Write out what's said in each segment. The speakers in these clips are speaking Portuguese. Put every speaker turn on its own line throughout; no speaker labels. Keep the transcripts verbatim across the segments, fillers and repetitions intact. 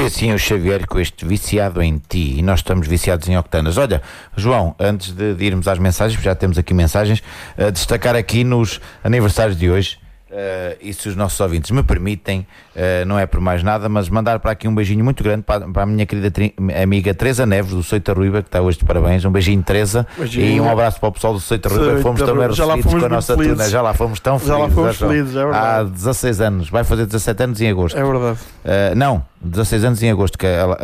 Foi assim o Xavier com este viciado em ti, e nós estamos viciados em octanas. Olha, João, antes de, de irmos às mensagens, já temos aqui mensagens, a destacar aqui nos aniversários de hoje, uh, e se os nossos ouvintes me permitem, uh, não é por mais nada, mas mandar para aqui um beijinho muito grande para, para a minha querida tri, amiga Teresa Neves, do Soita Ruiva, que está hoje de parabéns. Um beijinho, Teresa, beijinho. E um abraço para o pessoal do Soita Ruiva. Fomos tão bem recebidos com a nossa turma. Já lá fomos tão felizes.
Já lá fomos felizes, é verdade.
Há dezasseis anos, vai fazer dezassete anos em agosto.
É verdade.
Uh, não, dezasseis anos em agosto, que a, a,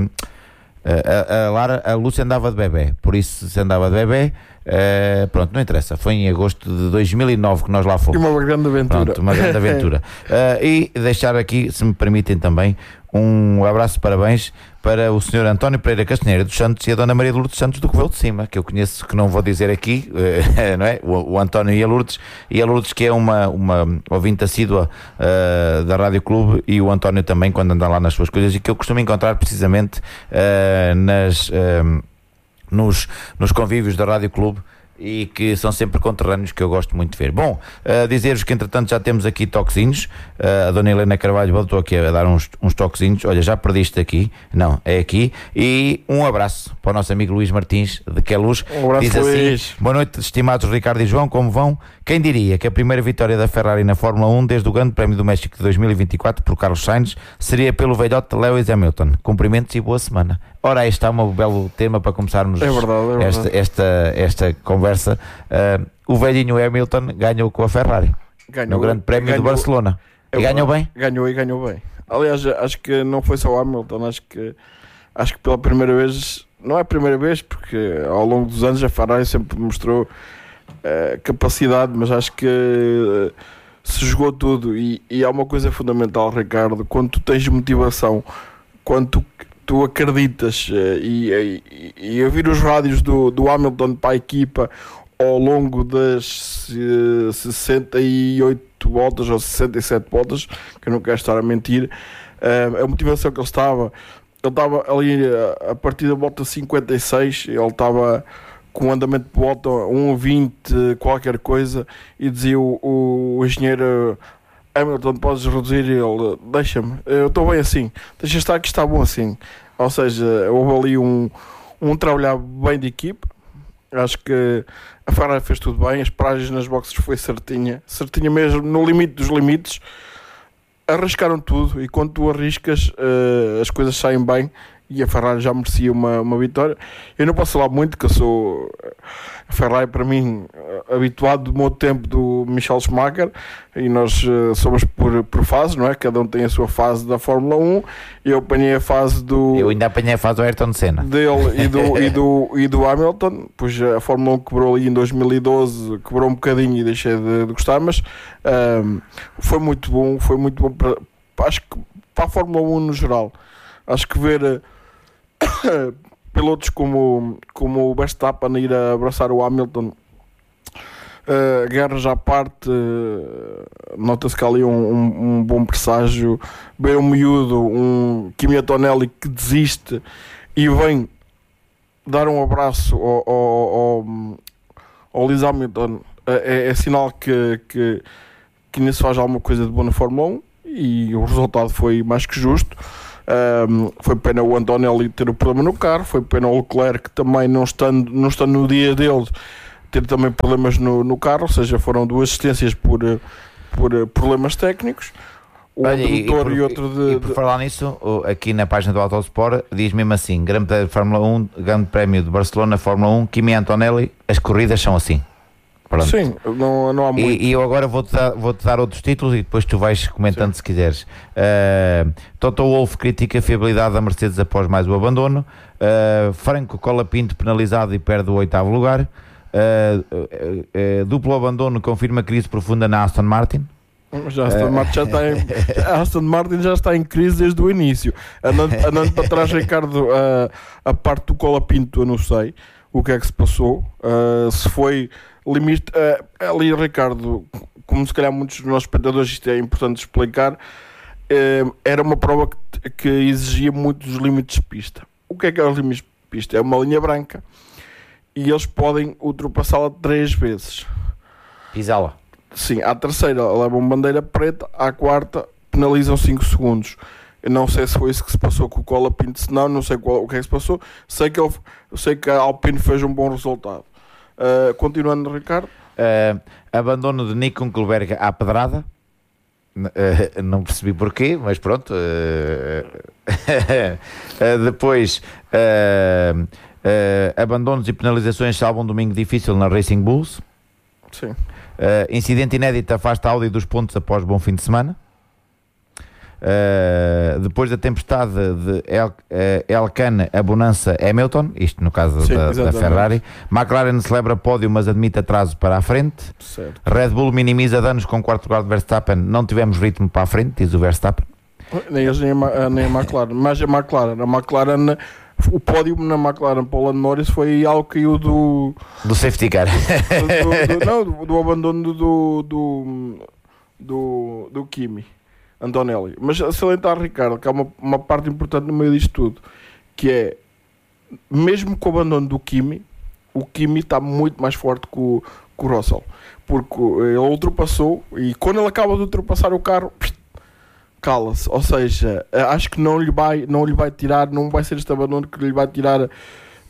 a, a, a Lara, a Lúcia andava de bebê, por isso se andava de bebê, uh, pronto, não interessa, foi em agosto de dois mil e nove que nós lá fomos.
E uma grande aventura.
Pronto, uma grande aventura. uh, e deixar aqui, se me permitem também, um abraço de parabéns para o senhor António Pereira Castanheira dos Santos e a dona Maria de Lourdes Santos do Covelo de Cima, que eu conheço, que não vou dizer aqui, não é? O, o António e a Lourdes, e a Lourdes que é uma, uma ouvinte assídua uh, da Rádio Clube, e o António também, quando anda lá nas suas coisas, e que eu costumo encontrar precisamente uh, nas, uh, nos, nos convívios da Rádio Clube, e que são sempre conterrâneos, que eu gosto muito de ver. Bom, uh, dizer-vos que entretanto já temos aqui toquezinhos. uh, a dona Helena Carvalho voltou aqui a dar uns, uns toquezinhos. Olha, já perdiste aqui, não, é aqui. E um abraço para o nosso amigo Luís Martins de Queluz.
Um abraço. Diz assim: Luís.
Boa noite, estimados Ricardo e João, como vão? Quem diria que a primeira vitória da Ferrari na Fórmula um desde o Grande Prémio do México de dois mil e vinte e quatro por Carlos Sainz seria pelo velhote Lewis Hamilton. Cumprimentos e boa semana. Ora, aí está um belo tema para começarmos
é verdade, é verdade.
Esta, esta, esta conversa. Uh, o velhinho Hamilton ganhou com a Ferrari ganhou, no Grande Prémio ganhou, de Barcelona.
É
e ganhou bem?
Ganhou e ganhou bem. Aliás, acho que não foi só o Hamilton, acho que, acho que pela primeira vez, não é a primeira vez, porque ao longo dos anos a Ferrari sempre mostrou uh, capacidade, mas acho que uh, se jogou tudo. E, e há uma coisa fundamental, Ricardo: quando tu tens motivação, quando tu tu acreditas, e, e, e eu vi os rádios do, do Hamilton para a equipa ao longo das uh, sessenta e oito voltas ou sessenta e sete voltas, que eu não quero estar a mentir, uh, a motivação que ele estava, ele estava ali a, a partir da volta cinquenta e seis, ele estava com um andamento de volta um vinte qualquer coisa, e dizia o, o, o engenheiro: Hamilton, podes reduzir? Ele: deixa-me, eu estou bem assim, deixa estar que está bom assim. Ou seja, houve ali um, um trabalhar bem de equipe. Acho que a Ferrari fez tudo bem, as paragens nas boxes foi certinha, certinha mesmo, no limite dos limites. Arriscaram tudo, e quando tu arriscas, uh, as coisas saem bem, e a Ferrari já merecia uma, uma vitória. Eu não posso falar muito, que eu sou a Ferrari, para mim, habituado do meu tempo do Michael Schumacher, e nós uh, somos por, por fases, não é? Cada um tem a sua fase da Fórmula um. Eu apanhei a fase do...
Eu ainda apanhei a fase do Ayrton Senna.
Dele e do, e, do, e do Hamilton, pois a Fórmula um quebrou ali em dois mil e doze, quebrou um bocadinho e deixei de, de gostar, mas um, foi muito bom, foi muito bom para, acho que para a Fórmula um no geral. Acho que ver pilotos como, como o Verstappen ir a abraçar o Hamilton, uh, guerras à parte, uh, nota-se que há ali um, um, um bom presságio. Ver um miúdo, um Kimi Antonelli, que desiste e vem dar um abraço ao, ao, ao, ao Lewis Hamilton, é, é sinal que, que, que ainda se faz alguma coisa de boa na Fórmula um, e o resultado foi mais que justo. Um, foi pena o Antonelli ter o problema no carro, foi pena o Leclerc também, não estando, não estando no dia dele, ter também problemas no, no carro, ou seja, foram duas assistências por, por problemas técnicos. O
Olha,
outro
e,
motor
e, por,
e outro de...
E por falar nisso, aqui na página do Autosport diz mesmo assim: Grande Prémio de Fórmula um, Grande Prémio de Barcelona, Fórmula um, Kimi Antonelli, as corridas são assim. Pronto.
Sim, não, não há muito.
E, e eu agora vou-te dar, vou-te dar outros títulos e depois tu vais comentando. Sim. Se quiseres. Uh, Toto Wolff critica a fiabilidade da Mercedes após mais o abandono. Uh, Franco Colapinto penalizado e perde o oitavo lugar. Uh, uh, uh, duplo abandono confirma crise profunda na Aston Martin.
Já Aston Martin já está em, Aston Martin já está em crise desde o início. Andando, andando para trás, Ricardo, uh, a parte do Colapinto eu não sei o que é que se passou. Uh, se foi limite, uh, ali, Ricardo, como se calhar muitos dos nossos espectadores, isto é importante explicar, uh, era uma prova que, que exigia muitos limites de pista. O que é que é os limites de pista? É uma linha branca e eles podem ultrapassá-la três vezes.
Pisá-la.
Sim, à terceira levam bandeira preta, à quarta penalizam cinco segundos. Eu não sei se foi isso que se passou com o Colapinto, se não, não sei qual, o que é que se passou. Sei que, ele, sei que a Alpine fez um bom resultado. Uh, continuando, Ricardo.
Uh, abandono de Nico Hülkenberg à pedrada. Uh, não percebi porquê, mas pronto. Uh, uh, depois, uh, uh, abandonos e penalizações salvam um domingo difícil na Racing Bulls.
Sim.
Uh, incidente inédito afasta a Audi dos pontos após bom fim de semana. Uh, depois da tempestade de El, uh, Elkann, a bonança Hamilton, isto no caso Sim, da, da Ferrari. McLaren celebra pódio, mas admite atraso para a frente.
Certo.
Red Bull minimiza danos com o quarto lugar de Verstappen. Não tivemos ritmo para a frente, diz o Verstappen.
Nem eles nem a, nem a McLaren, mas a McLaren, a McLaren, o pódio na McLaren para o Lando Norris foi algo que caiu do
do safety car,
do, do, não, do, do abandono do do, do, do Kimi Antonelli. Mas a salientar, Ricardo, que há uma, uma parte importante no meio disto tudo, que é, mesmo com o abandono do Kimi, o Kimi está muito mais forte que o, que o Russell, porque ele ultrapassou, e quando ele acaba de ultrapassar o carro, cala-se. Ou seja, acho que não lhe vai, não lhe vai tirar, não vai ser este abandono que lhe vai tirar, uh,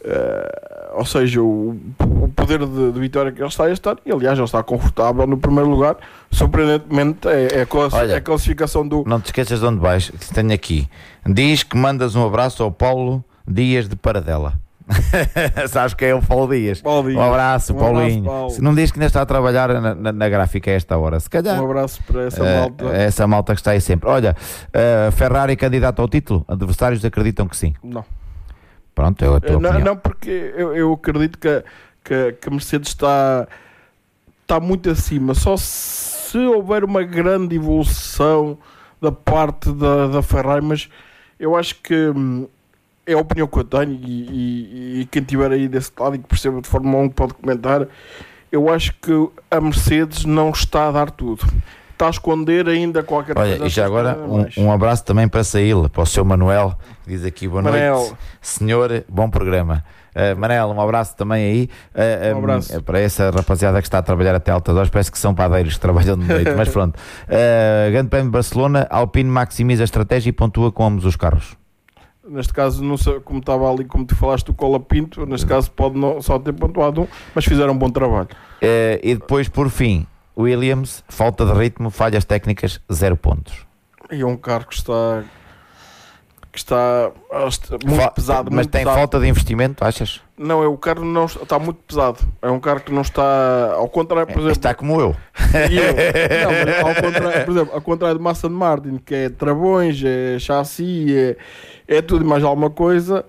ou seja, o, o poder de, de vitória que ele está a estar. E aliás, ele está confortável no primeiro lugar. Surpreendentemente, é, é, a, class, Olha, é a classificação do.
Não te esqueças de onde vais, que tenho aqui. Diz que mandas um abraço ao Paulo Dias de Paradela. Sabes quem é o Paulo Dias?
Paulo Dias.
Um abraço,
um
Paulinho.
Abraço, Paulo.
Se não diz que ainda está a trabalhar na, na, na gráfica a esta hora, se calhar.
Um abraço para essa
uh,
malta.
Essa malta que está aí sempre. Olha, uh, Ferrari candidato ao título? Adversários acreditam que sim?
Não.
Pronto, é a tua
não,
opinião.
não, porque eu, eu acredito que, que, que a Mercedes está, está muito acima. Só se houver uma grande evolução da parte da, da Ferrari, mas eu acho que hum, é a opinião que eu tenho, e, e, e quem estiver aí desse lado e que perceba de Fórmula um pode comentar. Eu acho que a Mercedes não está a dar tudo. Está a esconder ainda qualquer
Olha,
coisa.
E já agora um, um abraço também para Saíl, para o seu Manuel, que diz aqui boa
Manel.
noite, senhor, bom programa. Uh, Manel, um abraço também aí. Uh,
um abraço.
Um, para essa rapaziada que está a trabalhar até altas horas, parece que são padeiros que trabalham de noite, mas pronto. Uh, Grande Prémio de Barcelona, Alpine maximiza a estratégia e pontua com ambos os carros.
Neste caso, não sei como estava ali, como tu falaste, o Colapinto, neste caso pode não, só ter pontuado um, mas fizeram um bom trabalho.
Uh, e depois, por fim, Williams, falta de ritmo, falhas técnicas, zero pontos.
E é um carro que está, que está muito Fa- pesado.
Mas
muito
tem
pesado.
falta de investimento, achas?
Não, é, o carro não está muito pesado. É um carro que não está, ao contrário, por exemplo...
Está como eu.
eu não, mas ao contrário, por exemplo, ao contrário de Aston Martin, que é travões, é chassi, é, é tudo e mais alguma coisa,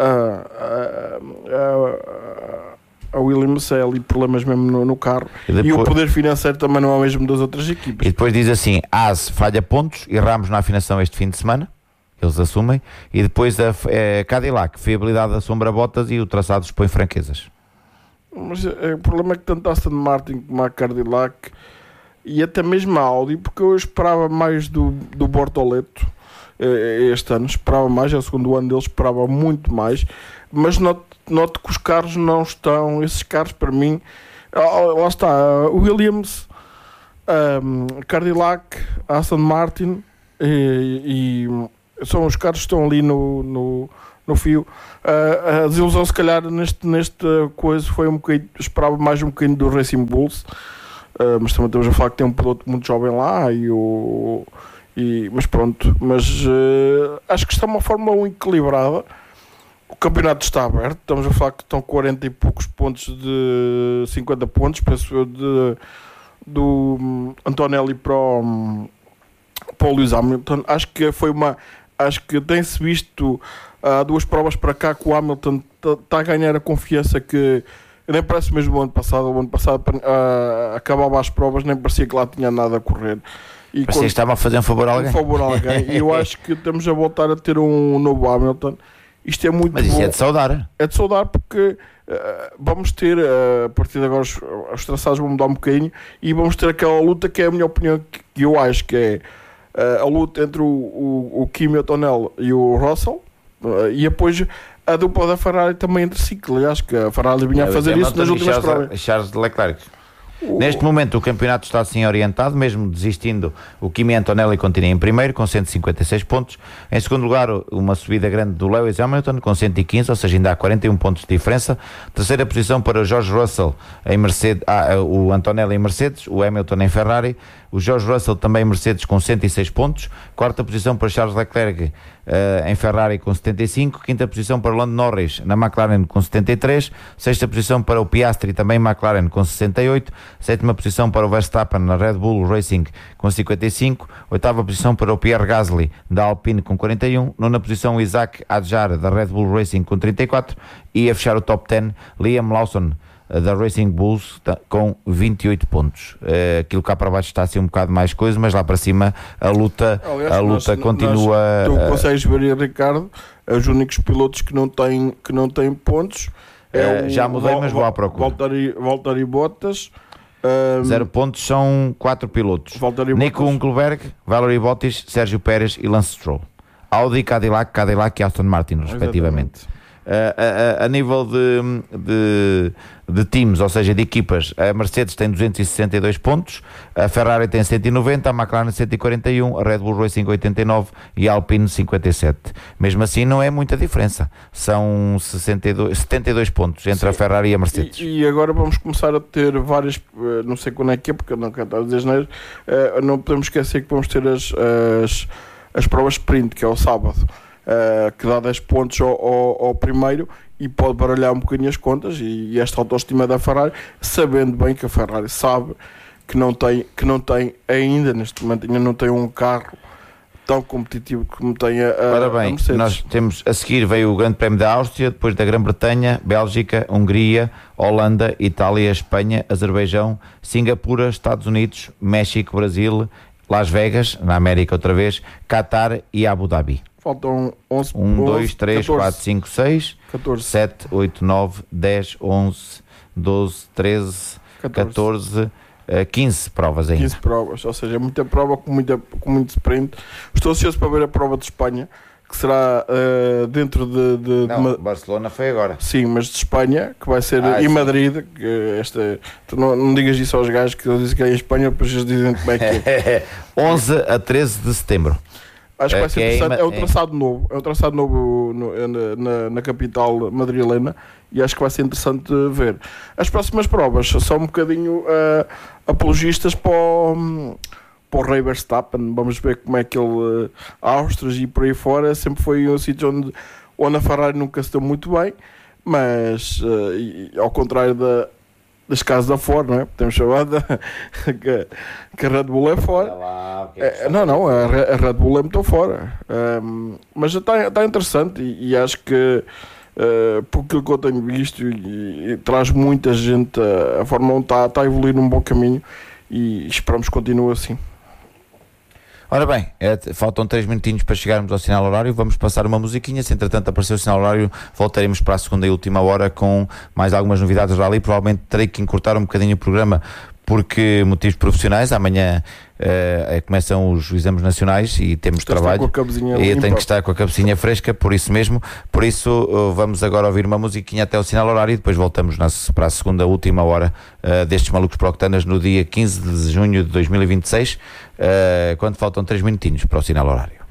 a, a, a Williams é ali problemas mesmo no, no carro. E, depois, e o poder financeiro também não é o mesmo das outras equipas.
E depois diz assim, Haas falha pontos e Ramos na afinação este fim de semana. Eles assumem, e depois a é, Cadillac, fiabilidade da sombra botas e o traçado expõe franquezas.
Mas é, o problema é que tanto a Aston Martin como a Cadillac e até mesmo a Audi, porque eu esperava mais do, do Bortoleto eh, este ano, esperava mais, é o segundo ano deles, esperava muito mais, mas noto, noto que os carros não estão, esses carros para mim, lá está, o Williams, um, Cadillac, Aston Martin e, e são os carros que estão ali no, no, no fio. Uh, a desilusão, se calhar, neste, neste coisa foi um bocadinho, esperava mais um bocadinho do Racing Bulls, uh, mas também estamos a falar que tem um piloto muito jovem lá, e o, e, mas pronto, mas uh, acho que está uma Fórmula um equilibrada. O campeonato está aberto, estamos a falar que estão quarenta e poucos pontos de cinquenta pontos, penso eu, de, do um, Antonelli para o, para o Lewis Hamilton. Acho que foi uma... Acho que tem-se visto há uh, duas provas para cá que o Hamilton está t- a ganhar a confiança que nem parece mesmo o ano passado. O ano passado uh, acabava as provas, nem parecia que lá tinha nada a correr.
E parecia que estava a fazer um favor a alguém.
Um favor a alguém. E eu acho que estamos a voltar a ter um novo Hamilton. Isto é muito
Mas isso
bom.
é de saudar.
É de saudar porque uh, vamos ter, uh, a partir de agora, os, os traçados vão mudar um bocadinho e vamos ter aquela luta que é a minha opinião, que, que eu acho que é Uh, a luta entre o, o, o Kimi Antonelli e o Russell, uh, e depois a dupla da Ferrari também entre si, que aliás que a Ferrari vinha a fazer isso nas últimas provas.
Charles Leclerc.
O...
Neste momento o campeonato está assim orientado, mesmo desistindo, o Kimi Antonelli continua em primeiro com cento e cinquenta e seis pontos. Em segundo lugar, uma subida grande do Lewis Hamilton com cento e quinze, ou seja, ainda há quarenta e um pontos de diferença. Terceira posição para o George Russell em Mercedes, ah, o Antonelli em Mercedes, o Hamilton em Ferrari. O George Russell também em Mercedes com cento e seis pontos. Quarta posição para Charles Leclerc uh, em Ferrari com setenta e cinco. Quinta posição para Lando Norris na McLaren com setenta e três. Sexta posição para o Piastri também McLaren com sessenta e oito. Sétima posição para o Verstappen na Red Bull Racing com cinquenta e cinco. Oitava posição para o Pierre Gasly da Alpine com quarenta e um. Nona posição o Isaac Adjar da Red Bull Racing com trinta e quatro. E a fechar o top dez Liam Lawson da Racing Bulls com vinte e oito pontos. Uh, aquilo cá para baixo está assim um bocado mais coisa, mas lá para cima a luta,
Aliás,
a luta
nós,
continua.
Nós, tu
uh,
consegues ver, Ricardo, os únicos pilotos que não têm, que não têm pontos. É
uh,
o,
já mudei, mas vou à procura.
Valtteri, Valtteri Bottas. Um,
Zero pontos, são quatro pilotos.
Valtteri
Nico
Bottas.
Hülkenberg, Valerie Bottas, Sérgio Pérez e Lance Stroll. Audi, Cadillac, Cadillac e Aston Martin, respectivamente.
Exatamente.
Uh, a, a, a nível de, de, de times, ou seja, de equipas, a Mercedes tem duzentos e sessenta e dois pontos, a Ferrari tem cento e noventa, a McLaren cento e quarenta e um, a Red Bull Racing oitenta e nove e a Alpine cinquenta e sete. Mesmo assim não é muita diferença, são sessenta e dois, setenta e dois pontos entre Sim. a Ferrari e a Mercedes.
E, e agora vamos começar a ter várias, não sei quando é que é, porque eu não quero estar a dizer asneiras, não podemos esquecer que vamos ter as, as, as provas sprint, que é o sábado. Uh, que dá dez pontos ao, ao, ao primeiro e pode baralhar um bocadinho as contas, e, e esta autoestima da Ferrari, sabendo bem que a Ferrari sabe que não tem, que não tem ainda, neste momento ainda não tem um carro tão competitivo como tem a, a,
Ora bem,
a Mercedes.
Nós temos, a seguir veio o Grande Prémio da Áustria, depois da Grã-Bretanha, Bélgica, Hungria, Holanda, Itália, Espanha, Azerbaijão, Singapura, Estados Unidos, México, Brasil, Las Vegas, na América outra vez, Qatar e Abu Dhabi.
Faltam onze,
um, dois, três, quatro, cinco, seis,
catorze.
sete, oito, nove, dez, onze, doze, treze, catorze, quinze provas ainda.
quinze provas, ou seja, muita prova com, muita, com muito sprint. Estou ansioso para ver a prova de Espanha, que será uh, dentro de, de,
não,
de
Barcelona foi agora.
Sim, mas de Espanha, que vai ser
ah,
em
sim.
Madrid. Que esta, tu não, não digas isso aos gajos que eu disse que é em Espanha, depois eles dizem como é que é.
onze a treze de setembro.
Acho que vai ser interessante.
É,
é um traçado novo, é um traçado novo no, na, na, na capital madrilena, e acho que vai ser interessante ver. As próximas provas são um bocadinho uh, apologistas para o, para o Rei Verstappen. Vamos ver como é que ele, uh, Áustria e por aí fora, sempre foi um sítio onde, onde a Ferrari nunca se deu muito bem, mas uh, e, ao contrário da das casas da Ford, não é? Temos chamado que, que a Red Bull é fora.
Lá, que é
é, não, não, a, a Red Bull é muito fora. Um, mas já está, está interessante, e, e acho que uh, por aquilo que eu tenho visto, e, e traz muita gente, a, a Fórmula um está, está a evoluir num bom caminho, e esperamos que continue assim.
Ora bem, é, faltam três minutinhos para chegarmos ao sinal horário. Vamos passar uma musiquinha. Se entretanto aparecer o sinal horário, voltaremos para a segunda e última hora com mais algumas novidades ali. Provavelmente terei que encurtar um bocadinho o programa porque motivos profissionais. Amanhã uh, começam os exames nacionais e temos
Estás
trabalho e eu tenho que estar com a cabecinha fresca, por isso mesmo. Por isso uh, vamos agora ouvir uma musiquinha até o sinal horário e depois voltamos na, para a segunda última hora uh, destes Malucos para Octanas no dia quinze de junho de dois mil e vinte e seis, uh, quando faltam três minutinhos para o sinal horário.